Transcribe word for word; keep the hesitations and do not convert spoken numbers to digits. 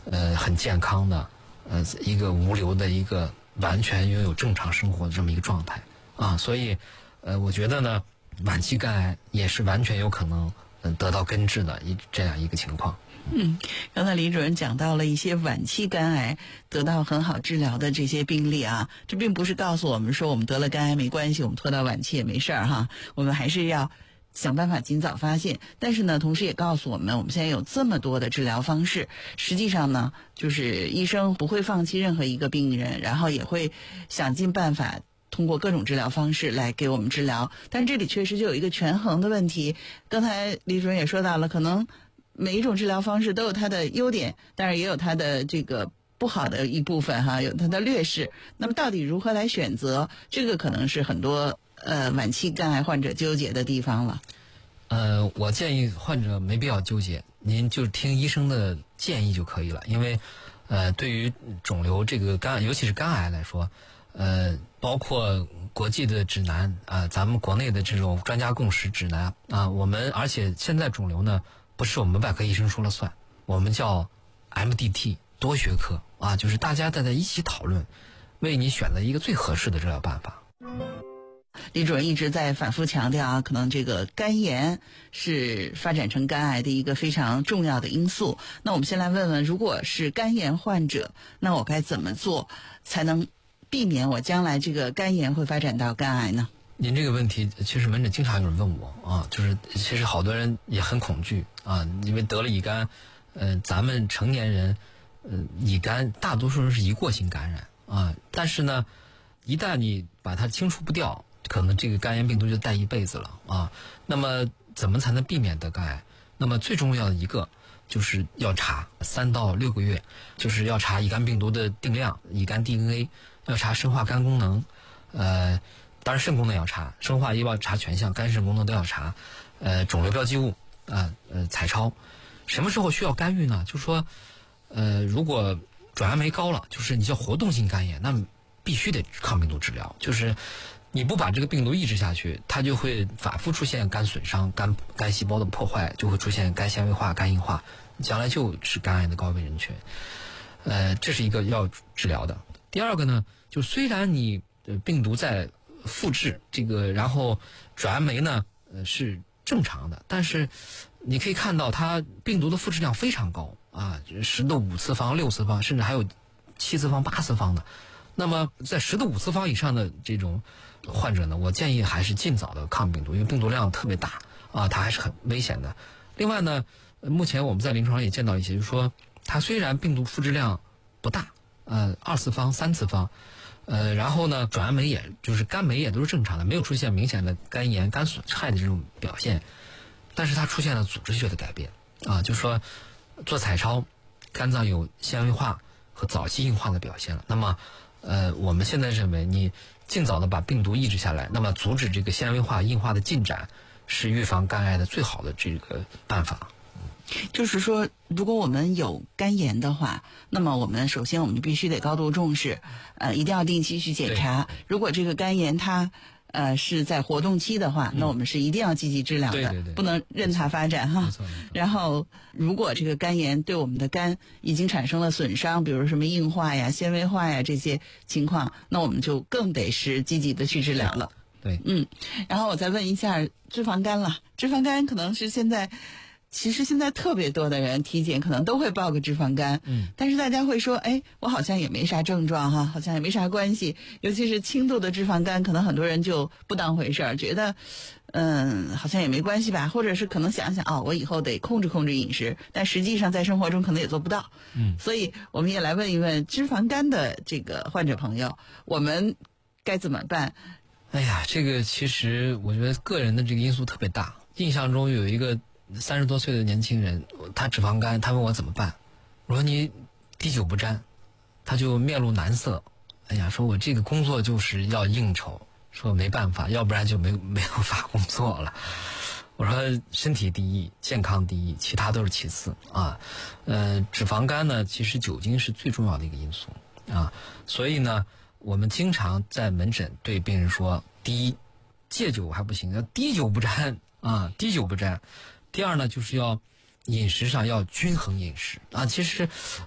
呃很健康的呃一个无瘤的一个完全拥有正常生活的这么一个状态啊，所以呃我觉得呢，晚期肝癌也是完全有可能嗯得到根治的一这样一个情况。 嗯，刚才李主任讲到了一些晚期肝癌得到很好治疗的这些病例啊，这并不是告诉我们说我们得了肝癌没关系，我们拖到晚期也没事儿哈，我们还是要想办法尽早发现。但是呢，同时也告诉我们，我们现在有这么多的治疗方式，实际上呢，就是医生不会放弃任何一个病人，然后也会想尽办法通过各种治疗方式来给我们治疗。但这里确实就有一个权衡的问题，刚才李主任也说到了，可能每一种治疗方式都有它的优点，当然也有它的这个不好的一部分哈，有它的劣势。那么到底如何来选择，这个可能是很多呃晚期肝癌患者纠结的地方了。 呃，我建议患者没必要纠结，您就听医生的建议就可以了。因为呃，对于肿瘤这个肝，尤其是肝癌来说，呃，包括国际的指南啊、呃，咱们国内的这种专家共识指南啊、呃，我们而且现在肿瘤呢，不是我们外科医生说了算，我们叫 M D T 多学科啊，就是大家在在一起讨论，为你选择一个最合适的治疗办法。 李主任一直在反复强调啊，可能这个肝炎是发展成肝癌的一个非常重要的因素。那我们先来问问，如果是肝炎患者，那我该怎么做才能避免我将来这个肝炎会发展到肝癌呢？ 您这个问题其实门诊经常有人问我啊，就是其实好多人也很恐惧啊，因为得了乙肝，呃，咱们成年人，呃，乙肝大多数人是一过性感染啊，但是呢，一旦你把它清除不掉，可能这个肝炎病毒就带一辈子了啊。那么怎么才能避免得肝癌？那么最重要的一个就是要查三到六个月，就是要查乙肝病毒的定量、乙肝 D N A， 要查生化肝功能，呃。当然，肾功能要查，生化医要查全项，肝肾功能都要查，呃，肿瘤标记物啊，呃，彩超。什么时候需要干预呢？就是说，呃，如果转氨酶高了，就是你叫活动性肝炎，那么必须得抗病毒治疗。就是你不把这个病毒抑制下去，它就会反复出现肝损伤、肝肝细胞的破坏，就会出现肝纤维化、肝硬化，将来就是肝癌的高危人群。呃，这是一个要治疗的。第二个呢，就虽然你呃病毒在复制这个，然后转氨酶呢，呃是正常的，但是你可以看到它病毒的复制量非常高啊，十的五次方、六次方，甚至还有七次方、八次方的。那么在十的五次方以上的这种患者呢，我建议还是尽早的抗病毒，因为病毒量特别大啊，它还是很危险的。另外呢，目前我们在临床上也见到一些，就是说它虽然病毒复制量不大，呃，二次方、三次方。呃，然后呢，转氨酶也就是肝酶也都是正常的，没有出现明显的肝炎、肝损害的这种表现，但是它出现了组织学的改变啊，就是说做彩超，肝脏有纤维化和早期硬化的表现了。那么，呃，我们现在认为你尽早的把病毒抑制下来，那么阻止这个纤维化、硬化的进展，是预防肝癌的最好的这个办法。 就是说，如果我们有肝炎的话，那么我们首先我们就必须得高度重视，呃，一定要定期去检查。如果这个肝炎它呃是在活动期的话，嗯、那我们是一定要积极治疗的， 对对对， 不能任它发展哈。然后，如果这个肝炎对我们的肝已经产生了损伤，比如什么硬化呀、纤维化呀这些情况，那我们就更得是积极的去治疗了。 对， 嗯，然后我再问一下脂肪肝了，脂肪肝可能是现在。其实现在特别多的人体检可能都会报个脂肪肝，嗯，但是大家会说，哎，我好像也没啥症状哈，好像也没啥关系。尤其是轻度的脂肪肝，可能很多人就不当回事儿，觉得，嗯，好像也没关系吧，或者是可能想想啊、哦，我以后得控制控制饮食，但实际上在生活中可能也做不到，嗯，所以我们也来问一问脂肪肝的这个患者朋友，我们该怎么办？ 哎呀，这个其实我觉得个人的这个因素特别大。印象中有一个三十多岁的年轻人，他脂肪肝，他问我怎么办，我说你滴酒不沾，他就面露难色。哎呀，说我这个工作就是要应酬，说没办法，要不然就没没有法工作了。我说身体第一，健康第一，其他都是其次啊。呃，脂肪肝呢，其实酒精是最重要的一个因素啊，所以呢，我们经常在门诊对病人说：第一，戒酒还不行，要滴酒不沾啊，滴酒不沾。第二呢，就是要饮食上要均衡饮食啊。其实